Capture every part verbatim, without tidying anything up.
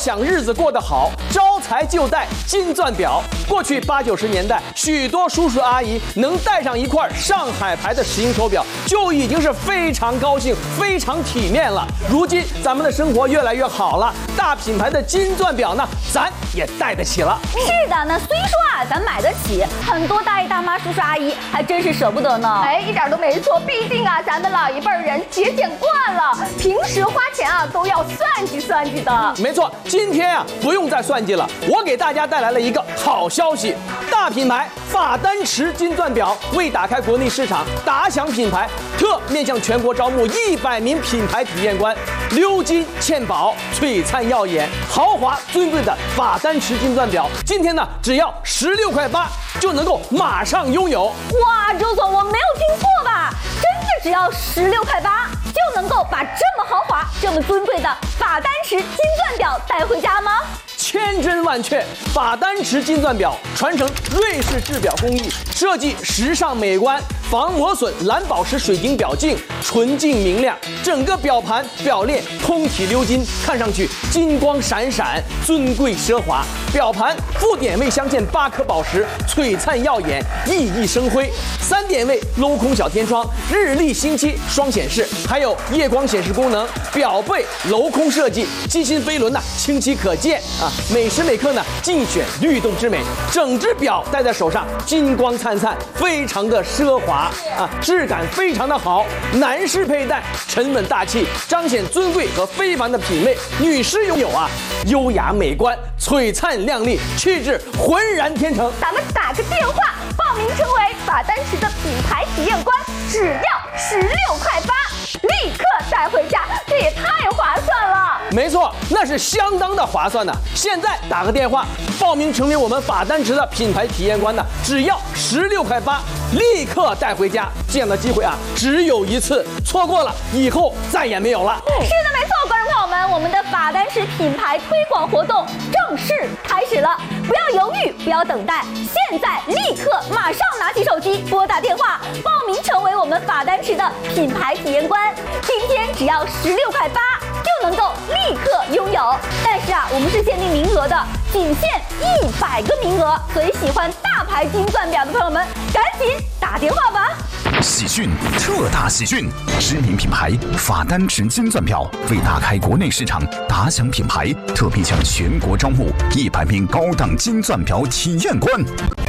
想日子过得好，招财就戴金钻表。过去八九十年代，许多叔叔阿姨能戴上一块上海牌的石英手表，就已经是非常高兴、非常体面了。如今咱们的生活越来越好了，大品牌的金钻表呢，咱也戴得起了。 是的，那虽说啊，咱买得起，很多大爷大妈、叔叔阿姨还真是舍不得呢。 哎，一点都没错，毕竟啊，咱们老一辈人节俭惯了，平时花钱啊都要算计算计的。 没错，今天啊不用再算计了，我给大家带来了一个好消息，大品牌法丹池金钻表为打开国内市场，打响品牌，特面向全国招募一百名品牌体验官，鎏金嵌宝，璀璨耀眼，豪华尊贵的法丹池金钻表，今天呢只要十六块八就能够马上拥有。 哇，周总，我没有听错吧？真的只要十六块八就能够把这么豪华、这么尊贵的法丹池金钻表带回家吗？ 千真万确，法丹池金钻表传承瑞士制表工艺，设计时尚美观，防磨损蓝宝石水晶表镜，纯净明亮，整个表盘表链通体鎏金，看上去金光闪闪，尊贵奢华。表盘副点位镶嵌八颗宝石，璀璨耀眼，熠熠生辉。三点位镂空小天窗，日历星期双显示，还有夜光显示功能。表背镂空设计，机芯飞轮呢清晰可见啊，每时每刻呢尽显律动之美。整只表戴在手上，金光灿灿，非常的奢华啊，质感非常的好。男士佩戴沉稳大气，彰显尊贵和非凡的品味；女士拥有啊优雅美观，璀璨亮丽，气质浑然天成。 咱们打个电话报名成为法丹池的品牌体验官，只要十六块八，立刻带回家，这也太划算了。 没错，那是相当的划算的。现在打个电话报名成为我们法丹池的品牌体验官呢，只要十六块八，立刻带回家。这样的机会啊，只有一次，错过了以后再也没有了。 是的，没错，观众朋友们，我们的法丹池品牌推广活动正式开始了，不要犹豫，不要等待，现在立刻马上拿起手机拨打电话报名成为我们法丹池的品牌体验官。今天只要十六块八就能够立刻拥有，但是啊，我们是限定名额的，仅限一百个名额，所以喜欢大牌金钻表的朋友们，赶紧打电话吧。 喜讯，特大喜讯！知名品牌法丹池金钻表为打开国内市场，打响品牌，特别向全国招募一百名高档金钻表体验官。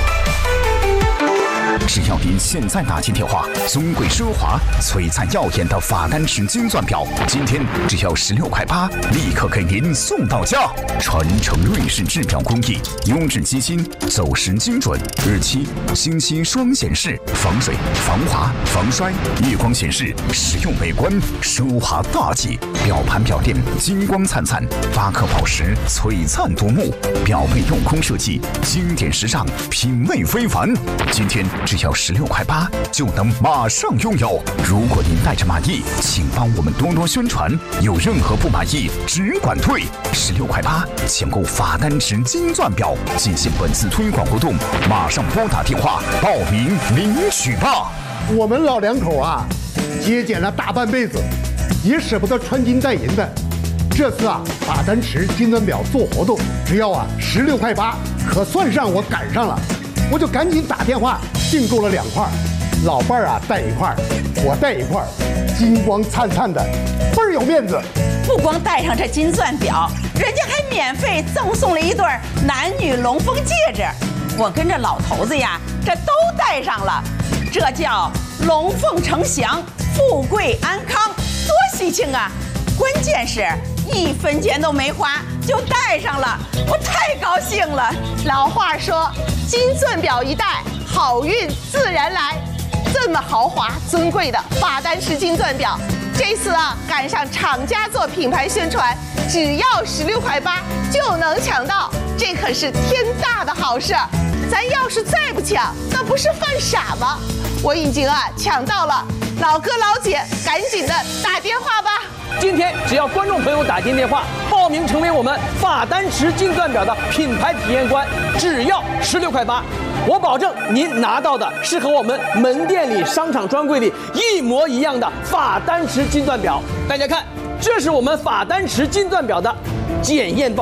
只要您现在打进电话，尊贵奢华、璀璨耀眼的法丹池金钻表，今天只要十六块八，立刻给您送到家。传承瑞士制表工艺，优质机芯，走时精准，日期、星期双显示，防水、防滑、防摔，夜光显示，实用美观，奢华大气。表盘表链金光灿灿，八颗宝石璀璨夺目，表背镂空设计，经典时尚，品味非凡。今天只要十六块八就能马上拥有。如果您带着满意，请帮我们多多宣传。有任何不满意，只管退。十六块八抢购法丹池金钻表，进行本次推广活动，马上拨打电话报名领取吧。 我们老两口啊，节俭了大半辈子，也舍不得穿金戴银的。这次啊，法丹池金钻表做活动，只要啊十六块八，可算上我赶上了。我就赶紧打电话订购了两块，老伴儿啊带一块，我带一块，金光灿灿的，倍儿有面子。 不光戴上这金钻表，人家还免费赠送了一对男女龙凤戒指。我跟这老头子呀，这都戴上了，这叫龙凤呈祥，富贵安康，多喜庆啊！关键是一分钱都没花就戴上了，我太高兴了。 老话说，金钻表一戴，好运自然来。这么豪华尊贵的法丹池金钻表，这次啊赶上厂家做品牌宣传，只要十六块八就能抢到，这可是天大的好事。咱要是再不抢，那不是犯傻吗？我已经啊抢到了，老哥老姐赶紧的打电话吧。 今天只要观众朋友打进电话报名成为我们法丹池金钻表的品牌体验官，只要十六块八，我保证您拿到的是和我们门店里、商场专柜里一模一样的法丹池金钻表。大家看，这是我们法丹池金钻表的检验报